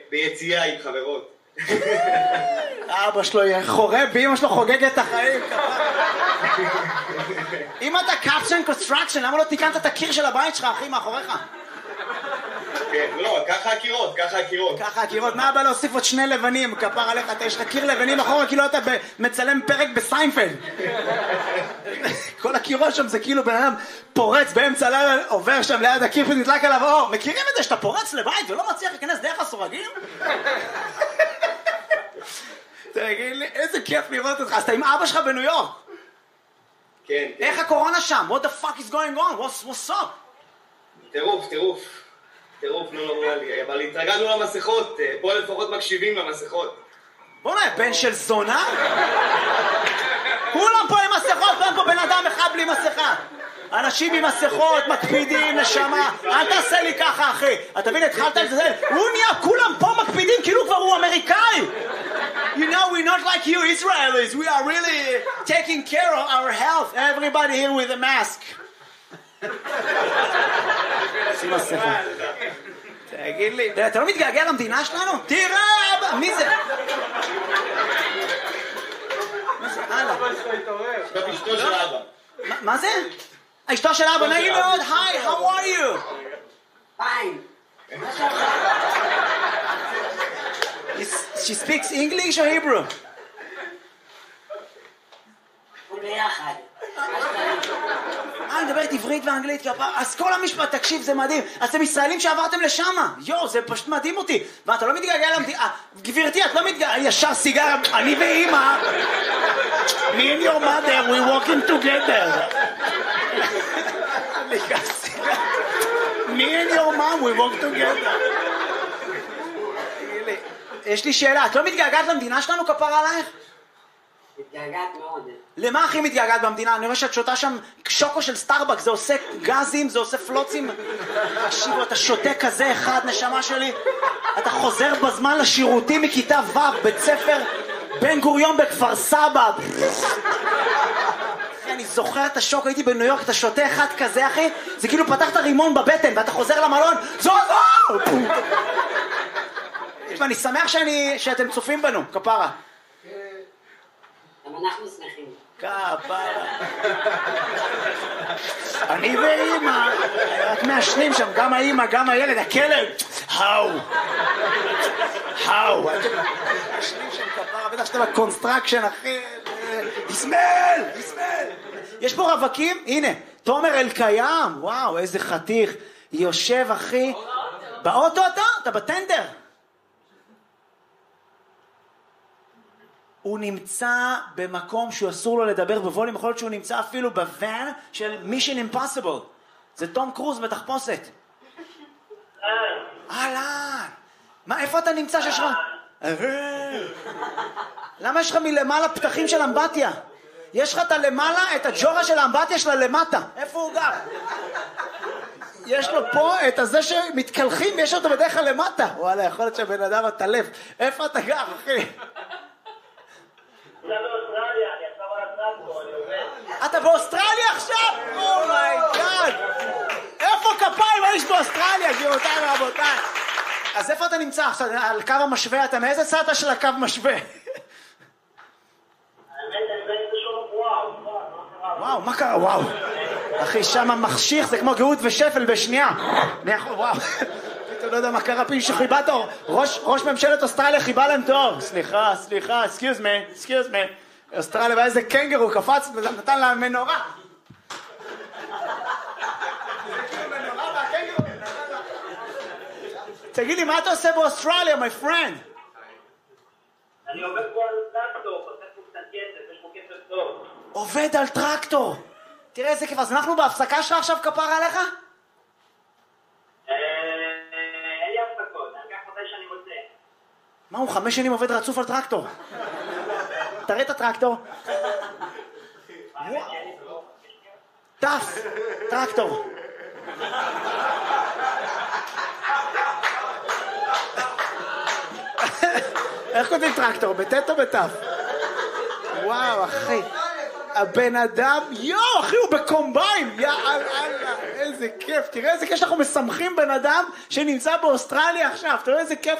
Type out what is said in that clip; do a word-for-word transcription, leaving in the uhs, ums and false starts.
ביציאה עם חברות. אבא שלו יהיה חורב ואמא שלו חוגגת את החיים. אם אתה קפשן קונסטרקשן, למה לא תיקנת את הקיר של הבית שלך, אחי, מאחוריך? כן, לא, ככה הקירות, ככה הקירות. ככה הקירות, מה הבא להוסיף עוד שני לבנים, כפר עליך, יש לך קיר לבנים אחורה, כאילו אתה מצלם פרק בסיינפלד. כל הקירות שם זה כאילו בן אדם פורץ באמצע הלילה, עובר שם ליד הקיר ונדלק עליו אור. מכירים את זה שאתה פורץ לבית ולא מצליח להיכנס דרך הסורגים? תגיד לי, איזה כיף לראות אותך. אז אתה עם אבא שלך בניו יורק. כן. איך הקורונה שם? What the fuck is going on? What's, what's up? טירוף, טירוף. טירוף, לא נורמלי. אבל התרגלנו למסכות. פה לפחות מקשיבים למסכות. בוא נהיה, בן של זונה? כולם פה עם מסכות, כולם פה בן אדם אחד בלי מסכה. אנשים עם מסכות, מקפידים, נשמה. אל תעשה לי ככה, אחי. אתה מבין, התחלת את זה? הוא נהיה, כולם פה מקפידים, כאילו כבר הוא אמריקאי. You know, we're not like you Israelis. We are really taking care of our health. Everybody here with a mask. שים מסכה. תגיד לי, אתה לא מתגעגע למדינה שלנו? תראה, מי זה? מה זה? הלאה. זאת אשתו של אבא. מה זה? אשתו של אבא, נעים מאוד, היי, how are you? Fine. She speaks English or Hebrew? ביחד. אה, אני מדברת עברית ואנגלית, אז כל המשפט, תקשיב, זה מדהים. אתם ישראלים שעברתם לשם. יו, זה פשוט מדהים אותי. ואתה לא מתגעגע למדינה. גברתי, את לא מתגעגע, ישר סיגר, אני ואמא. Me and your mother, we walking together. Me and your mom, we walk together. יש לי שאלה, את לא מתגעגעת למדינה שלנו, כפר עלייך? מתגעגעת מאוד. למה הכי מתגעגעת במדינה? אני רואה שאת שותה שם שוקו של סטארבק, זה עושה גזים, זה עושה פלוצים. תקשיבו, אתה שותה כזה אחד, נשמה שלי. אתה חוזר בזמן לשירותים מכיתה ו', בית ספר בן גוריון בכפר סבא. אני זוכר את השוק, הייתי בניו יורק, אתה שותה אחד כזה, אחי, זה כאילו פתחת רימון בבטן, ואתה חוזר למלון, זו זו! ואני שמח שאני, שאתם צופים בנו, כפרה. גם אנחנו שמחים. כפרה. אני ואמא, רק מעשנים שם, גם האמא, גם הילד, הכלב. האו. האו. מעשנים שם כפרה, בטח שאתה בקונסטרקשן, אחי. תסמל, תסמל. יש פה רווקים, הנה, תומר אלקיים, וואו, איזה חתיך. יושב, אחי. באוטו אתה? אתה בטנדר. הוא נמצא במקום שהוא אסור לו לדבר בווליום, יכול להיות שהוא נמצא אפילו בוואן של Mission Impossible. זה תום קרוז בתחפושת. אהלן. מה, איפה אתה נמצא שיש לך? למה יש לך מלמעלה פתחים של אמבטיה? יש לך את הלמעלה, את הג'ורה של האמבטיה שלה למטה. איפה הוא גר? יש לו פה את הזה שמתקלחים, יש אותו בדרך כלל למטה. וואלה, יכול להיות שבן אדם התלף. איפה אתה גר, אחי? אתה באוסטרליה עכשיו? אומייגאד! איפה כפיים האיש באוסטרליה, גבירותיי ורבותיי? אז איפה אתה נמצא עכשיו? על קו המשווה? אתה מאיזה צד של הקו משווה? וואו, מה קרה? וואו. אחי, שם מחשיך, זה כמו גאות ושפל בשנייה. וואו. אתה לא יודע מה קרה, פי שחיבה תור. ראש ממשלת אוסטרליה חיבה להם תור. סליחה, סליחה, excuse me, excuse me. אוסטרליה, ואיזה קנגרו קפץ, נתן לה מנורה. תגיד לי, מה אתה עושה באוסטרליה, my friend? אני עובד פה על טרקטור, עושה פה קצת כסף, יש פה כסף טוב. עובד על טרקטור. תראה איזה כיף, אז אנחנו בהפסקה שלך עכשיו כפרה עליך? אין לי הפסקות, אני אקח מתי שאני רוצה. מה, הוא חמש שנים עובד רצוף על טרקטור? תראה את הטרקטור. טף, טרקטור. איך כותבים טרקטור? בטט או בטף? וואו, אחי. הבן אדם, יואו, אחי, הוא בקומביין. יאללה, איזה כיף. תראה איזה כיף שאנחנו משמחים בן אדם שנמצא באוסטרליה עכשיו. תראה איזה כיף.